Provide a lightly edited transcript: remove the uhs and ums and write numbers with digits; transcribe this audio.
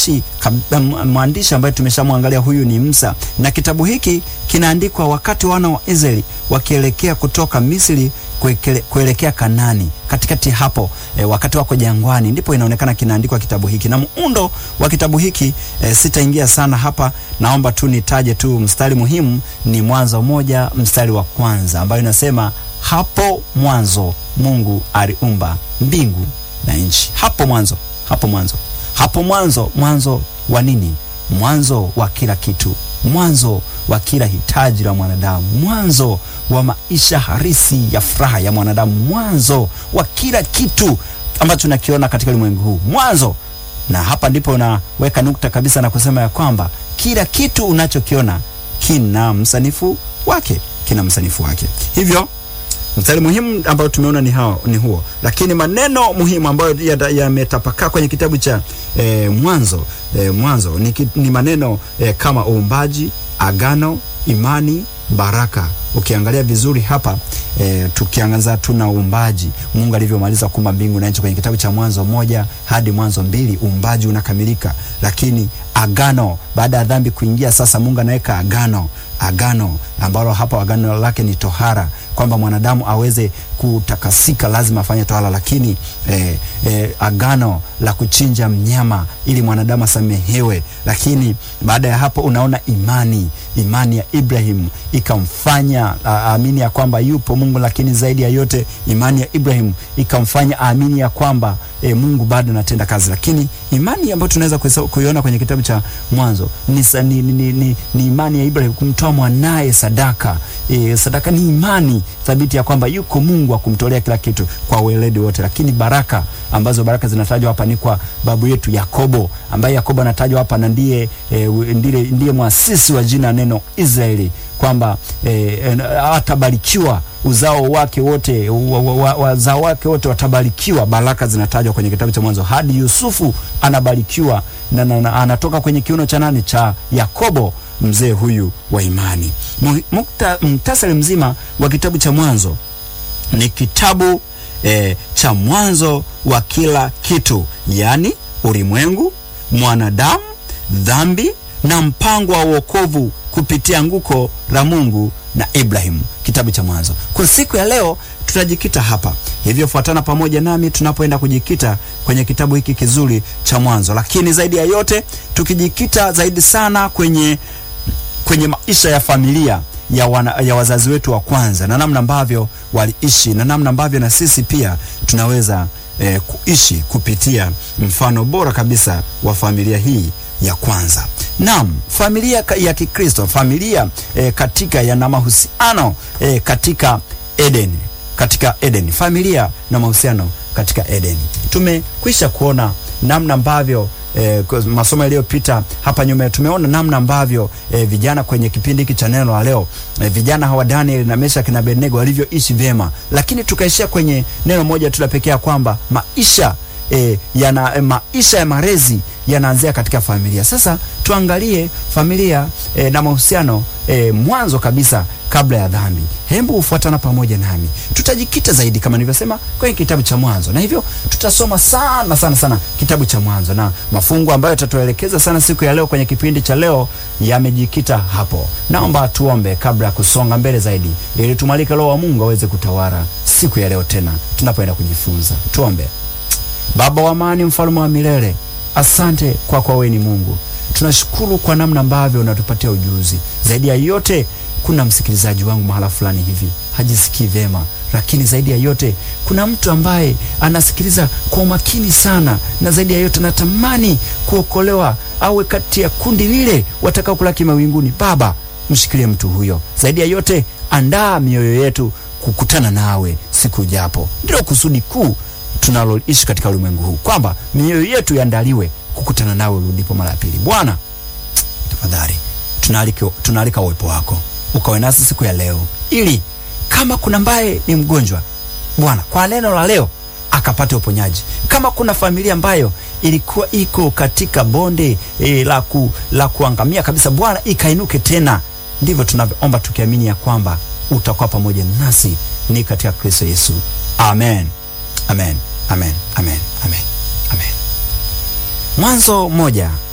mwandishi ambaye tumeshamwangalia, huyu ni Musa, na kitabu hiki kinaandikwa wakati wana wa Israeli wakielekea kutoka Misri kuelekea Kanani. Katikati hapo wakati wako jangwani ndipo inaonekana kinaandikwa kitabu hiki. Na muundo wa kitabu hiki sitaingia sana hapa, naomba tu nitaje tu mstari muhimu, ni Mwanzo 1 mstari wa kwanza, ambayo inasema hapo mwanzo Mungu aliumba mbingu na nchi. Hapo mwanzo, hapo mwanzo, hapo mwanzo. Mwanzo wa nini? Mwanzo wa kila kitu, mwanzo wa kila hitaji la mwanadamu, mwanzo wa maisha halisi ya furaha ya mwanadamu, mwanzo wa kila kitu ambacho tunakiona katika ulimwengu huu, mwanzo. Na hapa ndipo unaweka nukta kabisa na kusema ya kwamba kila kitu unachokiona kina msanifu wake, kina msanifu wake. Hivyo mstari muhimu ambao tumeona ni huo, lakini maneno muhimu ambayo yametapakaa kwenye kitabu cha Mwanzo ni maneno kama uumbaji, agano, imani, baraka. Ukiangalia vizuri hapa tukiangaza tuna uumbaji, Mungu alivyomaliza kuumba mbingu na nchi kwenye kitabu cha Mwanzo 1 hadi Mwanzo 2, uumbaji unakamilika. Lakini agano, baada ya dhambi kuingia, sasa Mungu anaweka agano ambalo hapa agano lake ni tohara, kwamba mwanadamu aweze kutakasika lazima afanye tohara. Lakini agano la kuchinja mnyama ili mwanadamu asamehewe. Lakini baada ya hapo unaona imani ya Ibrahim ikamfanya aamini ya kwamba yupo Mungu. Lakini zaidi ya yote imani ya Ibrahim ikamfanya aamini ya kwamba Mungu bado anatenda kazi. Lakini imani ambayo tunaweza kuiona kwenye kitabu cha Mwanzo ni imani ya Ibrahim kumtoa mwanae sadaka. Sadaka ni imani thabiti ya kwamba yuko Mungu akumtolea kila kitu kwa weledi wote. Lakini baraka ambazo baraka zinatajwa hapa ni kwa babu yetu Yakobo, ambaye Yakobo anatajwa hapa na ndiye muasisi wa jina neno Israeli, kwamba atabarikiwa uzao wake wote, wazao wake wote watabarikiwa. Baraka zinatajwa kwenye kitabu cha Mwanzo hadi Yusufu anabarikiwa na anatoka kwenye kiuno cha nani? Cha Yakobo, mzee huyu wa imani. Muktasari mzima wa kitabu cha Mwanzo ni kitabu cha mwanzo wa kila kitu, yani ulimwengu, mwanadamu, dhambi na mpango wa wokovu kupitia anguko la Mungu na Ibrahim. Kitabu cha Mwanzo. Kwa siku ya leo tutajikita hapa. Hivyo fuatana pamoja nami tunapoenda kujikita kwenye kitabu hiki kizuri cha Mwanzo. Lakini zaidi ya yote tukijikita zaidi sana kwenye maisha ya familia ya wazazi wetu wa kwanza, na namna ambavyo waliishi na namna ambavyo na sisi pia tunaweza kuishi kupitia mfano bora kabisa wa familia hii ya kwanza. Naam, familia ya Kikristo, familia katika yana mahusiano katika Eden, familia na mahusiano katika Eden. Tumekwisha kuona namna ambavyo masomo yaliyopita hapa nyuma tumeona namna ambavyo vijana kwenye kipindi hiki cha neno la leo, vijana hawa Daniel na Meshaki na Abednego walivyoishi vyema. Lakini tukaishia kwenye neno moja tu la pekee, kwamba maisha ya malezi yanaanzia katika familia. Sasa tuangalie familia na mahusiano mwanzo kabisa kabla ya dhambi. Hebu ufuatana pamoja nami. Tutajikita zaidi kama nilivyosema kwenye kitabu cha Mwanzo. Na hivyo tutasoma sana kitabu cha Mwanzo, na mafungu ambayo tatuelekeza sana siku ya leo kwenye kipindi cha leo yamejikita hapo. Naomba tuombe kabla ya kusonga mbele zaidi, ili tumalike Roho wa Mungu aweze kutawala siku ya leo tena tunapoenda kujifunza. Tuombe. Baba wa amani, mfalme wa milele, asante kwa wewe ni Mungu. Tunashukuru kwa namna ambavyo unatupatia ujuzi. Zaidi ya yote, kuna msikilizaji wangu mahala fulani hivi hajisikii vema, lakini zaidi ya yote kuna mtu ambaye anasikiliza kwa umakini sana, na zaidi ya yote natamani kuokolewa, awe kati ya kundi lile watakao kulaki mawinguni. Baba, mshikilie mtu huyo. Zaidi ya yote, andaa mioyo yetu kukutana nawe siku japo. Ndio kusudi kuu tunaloishi katika ulimwengu huu, kwamba mioyo yetu iandaliwe kukutana nawe urudipo mara ya pili. Bwana, tafadhali tunaalika uwepo wako ukawe nasi siku ya leo, ili kama kuna ambaye ni mgonjwa, Bwana, kwa neno la leo akapate uponyaji. Kama kuna familia ambayo ilikuwa iko katika bonde la kuangamia kabisa, Bwana, ikainuke tena. Ndivyo tunavyoomba tukiamini ya kwamba utakuwa pamoja nasi ni katika Kristo Yesu. Amen. Amen. Amen. Amen. Amen. Amen. Mwanzo 1